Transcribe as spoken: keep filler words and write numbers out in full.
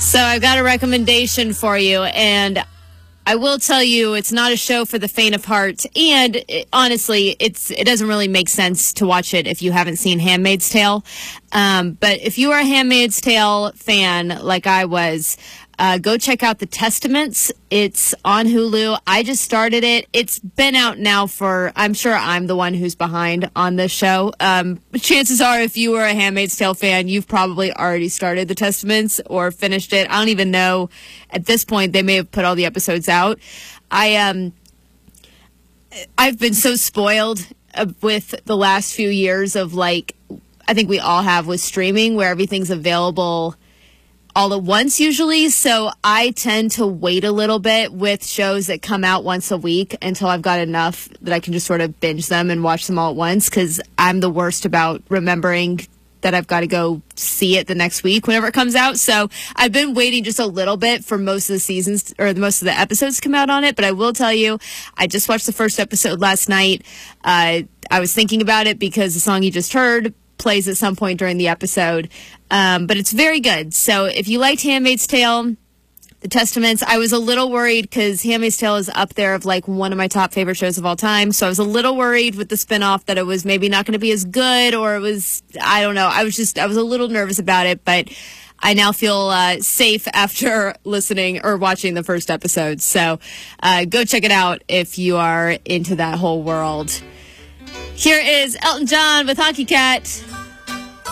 So I've got a recommendation for you, and I will tell you it's not a show for the faint of heart, and it, honestly, it's it doesn't really make sense to watch it if you haven't seen Handmaid's Tale. Um, but if you are a Handmaid's Tale fan like I was, uh, go check out The Testaments. It's on Hulu. I just started it. It's been out now for, I'm sure I'm the one who's behind on this show. Um, chances are if you were a Handmaid's Tale fan, you've probably already started The Testaments or finished it. I don't even know. At this point, they may have put all the episodes out. I, um, I've been so spoiled uh, with the last few years of, like, I think we all have with streaming, where everything's available all at once usually. So I tend to wait a little bit with shows that come out once a week until I've got enough that I can just sort of binge them and watch them all at once, because I'm the worst about remembering that I've got to go see it the next week whenever it comes out. So I've been waiting just a little bit for most of the seasons or most of the episodes to come out on it. But I will tell you, I just watched the first episode last night. Uh, I was thinking about it because the song you just heard plays at some point during the episode. Um, but it's very good. So if you liked Handmaid's Tale, The Testaments, I was a little worried because Handmaid's Tale is up there of like one of my top favorite shows of all time. So I was a little worried with the spinoff that it was maybe not going to be as good, or it was, I don't know. I was just, I was a little nervous about it, but I now feel uh, safe after listening or watching the first episode. So uh, go check it out if you are into that whole world. Here is Elton John with Honky Cat.